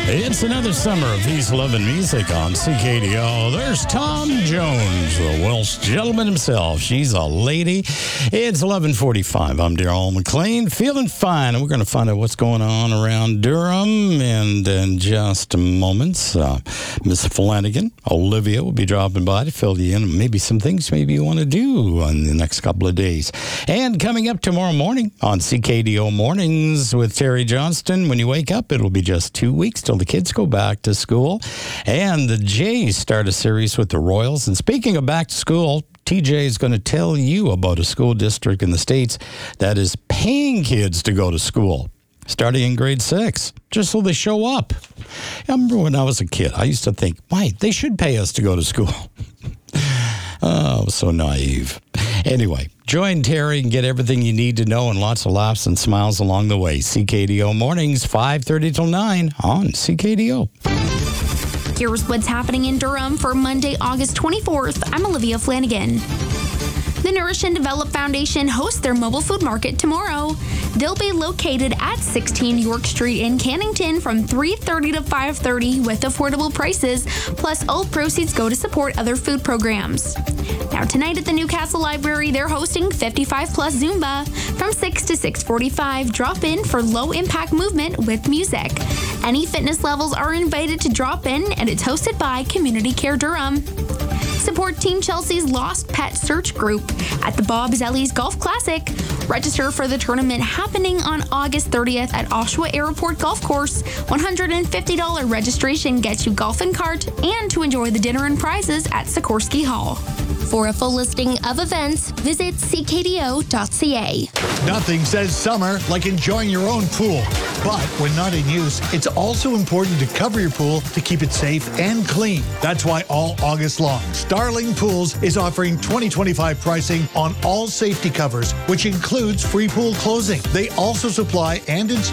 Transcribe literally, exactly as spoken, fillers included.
It's another summer of peace, love, and music on C K D O. There's Tom Jones, the Welsh gentleman himself. She's a lady. It's eleven forty-five. I'm Daryl McLean, feeling fine. And we're going to find out what's going on around Durham. And in just moments, uh, Miss Flanagan, Olivia, will be dropping by to fill you in on maybe some things maybe you want to do in the next couple of days. And coming up tomorrow morning on C K D O Mornings with Terry Johnston, when you wake up, it'll be just two weeks till the kids go back to school. And the Jays start a series with the Royals. And speaking of back to school, T J is going to tell you about a school district in the States that is paying kids to go to school, starting in grade six, just so they show up. I remember when I was a kid, I used to think, why, they should pay us to go to school. Oh, so naive. Anyway, join Terry and get everything you need to know and lots of laughs and smiles along the way. C K D O Mornings, five thirty till nine on C K D O. Here's what's happening in Durham for Monday, August twenty-fourth. I'm Olivia Flanagan. The Nourish and Develop Foundation hosts their mobile food market tomorrow. They'll be located at sixteen York Street in Cannington from three thirty to five thirty with affordable prices, plus all proceeds go to support other food programs. Now tonight at the Newcastle Library, they're hosting fifty-five plus Zumba. From six to six forty-five, drop in for low-impact movement with music. Any fitness levels are invited to drop in, and it's hosted by Community Care Durham. Support Team Chelsea's Lost Pet Search Group at the Bob Zellies Golf Classic. Register for the tournament happening on August thirtieth at Oshawa Airport Golf Course. one hundred fifty dollars registration gets you golf and cart and to enjoy the dinner and prizes at Sikorsky Hall. For a full listing of events, visit c k d o dot c a. Nothing says summer like enjoying your own pool. But when not in use, it's also important to cover your pool to keep it safe and clean. That's why all August long, Starling Pools is offering twenty twenty-five pricing on all safety covers, which includes free pool closing. They also supply and install